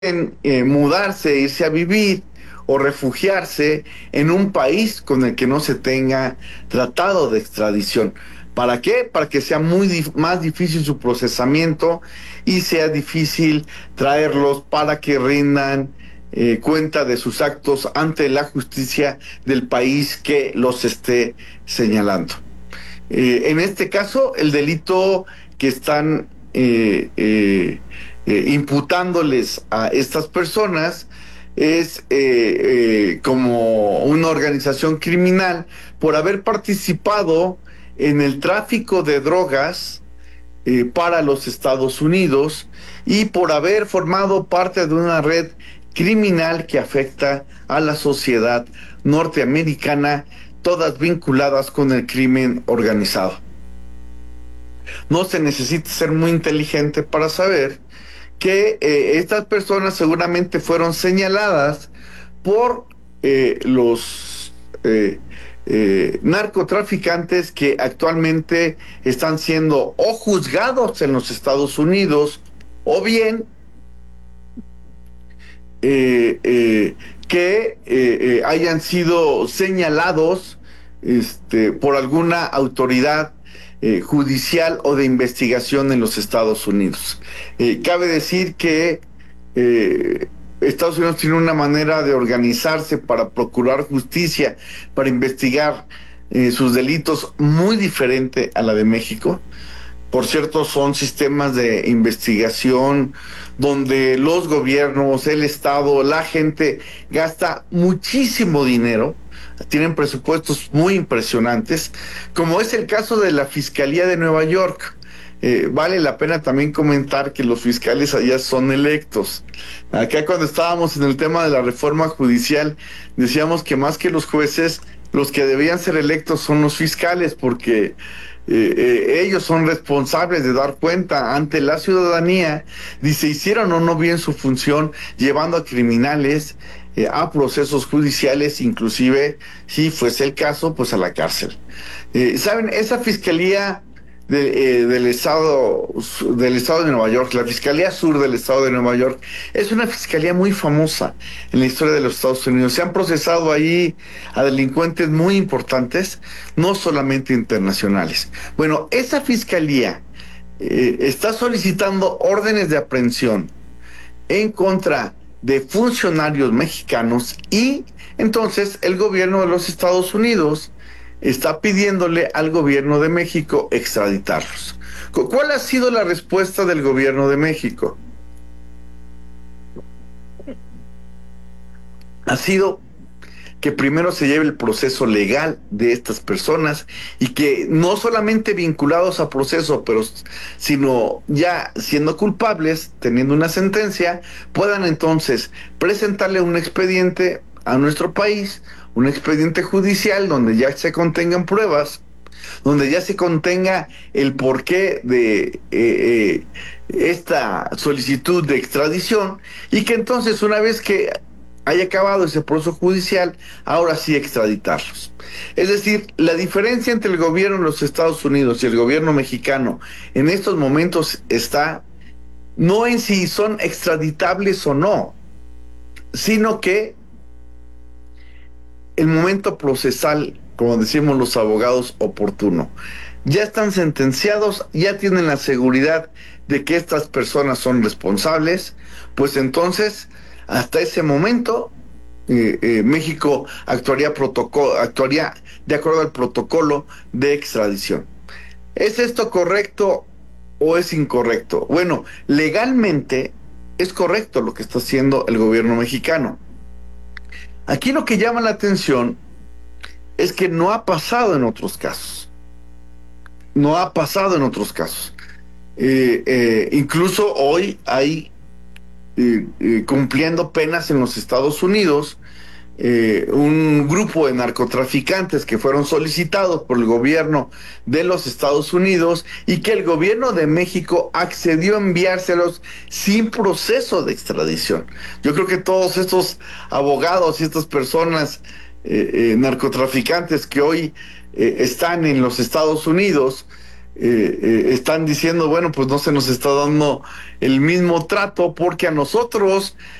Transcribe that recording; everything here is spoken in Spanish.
mudarse, irse a vivir o refugiarse en un país con el que no se tenga tratado de extradición. ¿Para qué? Para que sea más difícil su procesamiento y sea difícil traerlos para que rindan cuenta de sus actos ante la justicia del país que los esté señalando. En este caso, el delito que están imputándoles a estas personas es como una organización criminal por haber participado en el tráfico de drogas para los Estados Unidos y por haber formado parte de una red criminal que afecta a la sociedad norteamericana, todas vinculadas con el crimen organizado. No se necesita ser muy inteligente para saber que estas personas seguramente fueron señaladas por los narcotraficantes que actualmente están siendo o juzgados en los Estados Unidos o bien que hayan sido señalados por alguna autoridad judicial o de investigación en los Estados Unidos. Cabe decir que Estados Unidos tiene una manera de organizarse para procurar justicia, para investigar sus delitos muy diferente a la de México. Por cierto, son sistemas de investigación donde los gobiernos, el Estado, la gente gasta muchísimo dinero, tienen presupuestos muy impresionantes, como es el caso de la Fiscalía de Nueva York. Vale la pena también comentar que los fiscales allá son electos. Acá cuando estábamos en el tema de la reforma judicial, decíamos que más que los jueces, los que debían ser electos son los fiscales, porque ellos son responsables de dar cuenta ante la ciudadanía de si hicieron o no bien su función, llevando a criminales a procesos judiciales, inclusive, si fuese el caso, pues a la cárcel. ¿Saben? Esa fiscalía del estado de Nueva York, la Fiscalía Sur del estado de Nueva York, es una fiscalía muy famosa en la historia de los Estados Unidos. Se han procesado ahí a delincuentes muy importantes, no solamente internacionales. Bueno, esa fiscalía está solicitando órdenes de aprehensión en contra de funcionarios mexicanos y entonces el gobierno de los Estados Unidos está pidiéndole al gobierno de México extraditarlos. ¿Cuál ha sido la respuesta del gobierno de México? Ha sido que primero se lleve el proceso legal de estas personas y que no solamente vinculados a proceso, pero sino ya siendo culpables, teniendo una sentencia, puedan entonces presentarle un expediente a nuestro país, un expediente judicial donde ya se contengan pruebas, donde ya se contenga el porqué de esta solicitud de extradición y que entonces una vez que haya acabado ese proceso judicial, ahora sí extraditarlos. Es decir, la diferencia entre el gobierno de los Estados Unidos y el gobierno mexicano en estos momentos está no en si son extraditables o no, sino que el momento procesal, como decimos los abogados, oportuno. Ya están sentenciados, ya tienen la seguridad de que estas personas son responsables, pues entonces, hasta ese momento, México actuaría de acuerdo al protocolo de extradición. ¿Es esto correcto o es incorrecto? Bueno, legalmente es correcto lo que está haciendo el gobierno mexicano. Aquí lo que llama la atención es que no ha pasado en otros casos. No ha pasado en otros casos. Incluso hoy hay cumpliendo penas en los Estados Unidos un grupo de narcotraficantes que fueron solicitados por el gobierno de los Estados Unidos y que el gobierno de México accedió a enviárselos sin proceso de extradición. Yo creo que todos estos abogados y estas personas narcotraficantes que hoy están en los Estados Unidos están diciendo, bueno, pues no se nos está dando el mismo trato porque a nosotros